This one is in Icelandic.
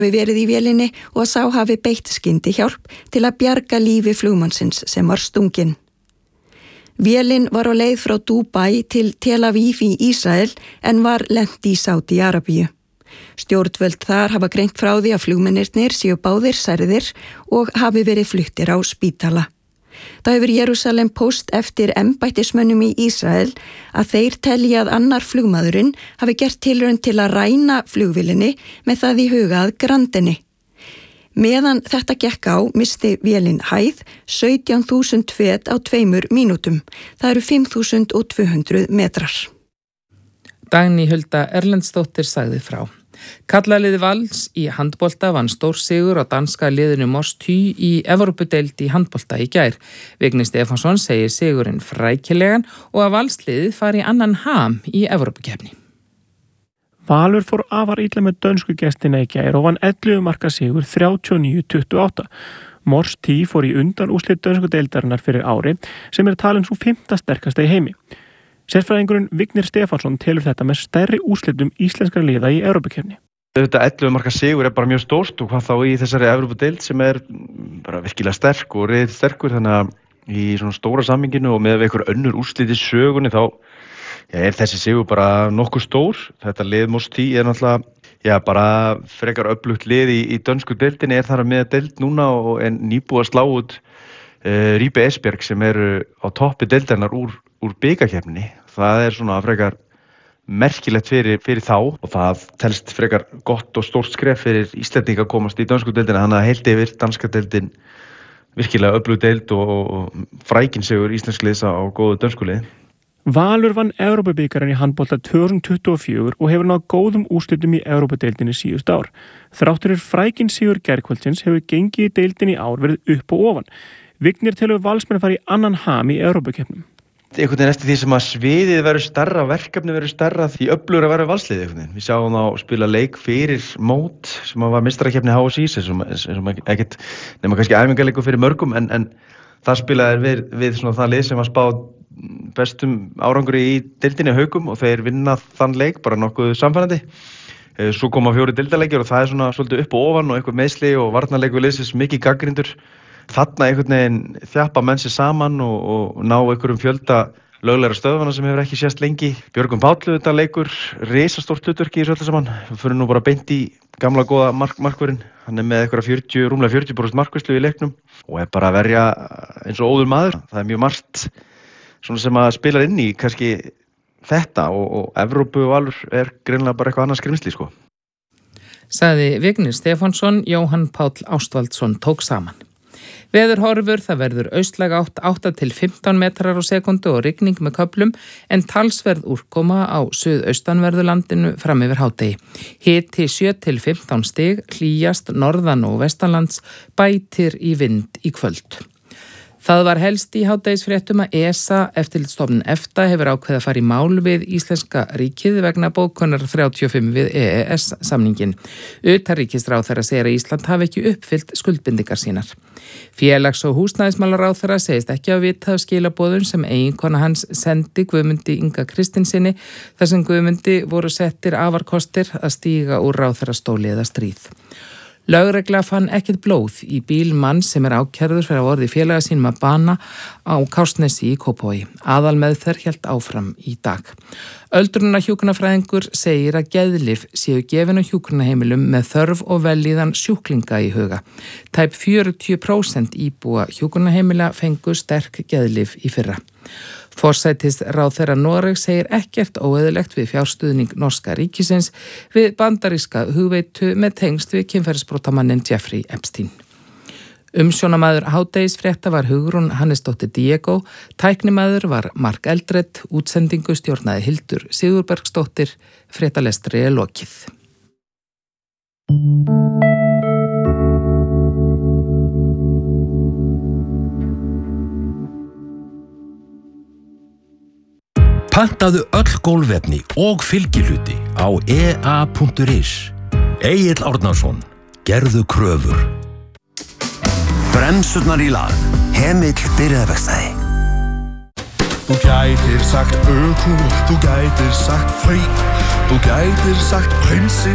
Við verið í vélinni og sá hafi beitt skyndihjálp til að bjarga lífi flugmannsins sem var stunginn. Vélin var á leið frá Dubai til Tel Aviv í Ísrael en var lent í Sádi-Arabíu. Stjórnvöld þar hafa greint frá því að flugmennirnir séu báðir særðir og hafi verið fluttir á spítala. Það hefur Jerusalem Post eftir embættismönnum í Ísrael að þeir telja að annar flugmaðurinn hafi gert tilraun til að ræna flugvélinni með það í huga að grandinni. Meðan þetta gekk á misti vélin hæð 17.000 fet á 2 mínútum. Það eru 5.200 metrar. Dagný Hulda Erlendsdóttir sagði frá. Karlaliði Vals í handbolta vann stórsigur á danska liðinu Moss Thy í Evrópudeild í handbolta í gær. Vigni Stefánsson segir sigurinn frækilegan og að Valsliðið fari í annan ham í Evrópukeppni. Valur fór afar illa með dönsku gestina í gær og vann 11 marka sigur 39-28. Moss Thy fór í undanúrslit dönsku deildarinnar fyrir ári sem talin svo 5. sterkasta í heimi. Sérfræðingurinn Vignir Stefánsson telur þetta með stærri úrslitum íslenskra liða í Evrópukeppni. Þetta 11 marka sigur bara mjög stórt og hvað þá í þessari Evrópudeild sem bara virkilega sterk og reyð sterkur, þannig að í svona stóra samminginu og með einhver önnur úrslit í sögunni þá þessi sigur bara nokkuð stór. Þetta lið Moss Thy náttúrulega bara frekar öflugt lið í dönsku deildinni, þar með deild núna og nýbúið að slá út Ribe Esbjerg sem eru á toppi deildarinnar úr bikarkeppninni. Það svona frekar merkilegt fyrir þá og það telst frekar gott og stórt skref fyrir Íslendinga að komast í dönsku deildina, þannig að heilt yfir danska deildin virkilega öflug deild og frækin sigur íslensk liðs á góðu dönsku liði. Valur vann Evrópubikarinn í handbolta 2024 og hefur náð góðum úrslitum í Evrópudeildinni síðust ár. Þráttur frækin sigur gærkvöldsins hefur gengið í deildinni í ár verið upp og ofan. Vignir telur Valsmenn fara í annan ham í Evrópukeppnum. Einhvern veginn eftir því sem að sviðið verður stærra, verkefni verður stærra, því öflugra verður Valsliðið einhvern veginn. Við sjáum þá spila leik fyrir mót sem var meistarakeppni HSÍ sem ekkert nema kannski æfingarleikur fyrir mörgum en það spilaði við svona það lið sem var spáð bestum árangri í deildinni Haukum og þeir vinna þann leik bara nokkuð samfærandi. Svo koma 4 deildarleikir og það svona svolítið upp og ofan og eitthvað meiðsli og varnarleikur liðsins mikið gagnrýndur. Þarna einhvern veginn þjappa menn sig saman og ná einhverjum fjölda löglegra stöðvana sem hefur ekki sést lengi. Björgvin Páll þetta leikur risastórt hlutverk í þessu öllu saman. Við fyrir nú bara beint í gamla góða markvörðinn. Hann með eitthvað rúmlega 40% markvislu í leiknum og bara að verja eins og óður maður. Það mjög margt svona sem að spila inn í kannski þetta og Evrópu og Valur greinilega bara eitthvað annað skrimsli sko. Sagði Vignir Stefánsson, Jóhann Páll Ástvaldsson tók saman. Veðurhorfur, það verður austlæg átt 8 til 15 metrar á sekundu og rigning með köflum en talsverð úrkoma á suðaustanverðu landinu fram yfir hádegi. Hiti 7 til 15 stig, hlýjast norðan og vestanlands, bætir í vind í kvöld. Það var helst í hádegisfréttum að ESA, eftirlitsstofnun EFTA, hefur ákveðið að fara í mál við íslenska ríkið vegna bókunar 35 við EES-samningin. Utanríkisráðherra segir að Ísland hafi ekki uppfyllt skuldbindingar sínar. Félags- og húsnæðismálaráðherra segist ekki að vita af skilaboðum sem eiginkona hans sendi Guðmundi Inga Kristinssyni þar sem Guðmundi voru settir afarkostir að stíga úr ráðherrastóli eða stríð. Lögregla fann ekkert blóð í bíl manns sem ákærður fyrir að orði félaga sínum að bana á Kársnesi í Kópavogi. Aðalmeðferð hélt áfram í dag. Öldrunarhjúkrunarfræðingur segir að geðlyf séu gefin á hjúkrunarheimilum með þörf og vellíðan sjúklinga í huga. Tæp 40% íbúa hjúkrunarheimila fengu sterk geðlyf í fyrra. Forsætisráðherra Noregs segir ekkert óeðlilegt við fjárstuðning norska ríkisins við bandaríska hugveitu með tengsl við kynferðisbrotamannin Jeffrey Epstein. Umsjónamaður hádegisfrétta var Hugrún Hannesdóttir Diego, tæknimaður var Mark Eldred, útsendingu stjórnaði Hildur Sigurbergsdóttir, fréttalestri lokið. Pantaðu öll gólfefni og fylgihluti á ea.is. Egill Árnason, gerðu kröfur. Bremsurnar í lag. Hemill byrjaðverkstæði. Þú gætir sagt ökú, þú gætir sagt frí, þú gætir sagt prinsi.